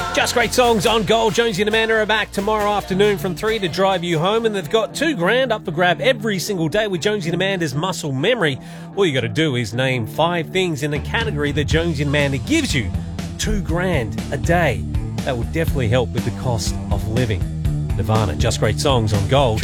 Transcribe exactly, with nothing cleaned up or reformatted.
Just Great Songs on Gold. Jonesy and Amanda are back tomorrow afternoon from three to drive you home, and they've got two grand up for grab every single day with Jonesy and Amanda's Muscle Memory. All you got to do is name five things in the category that Jonesy and Amanda gives you. Two grand a day. That will definitely help with the cost of living. Nirvana, Just Great Songs on Gold.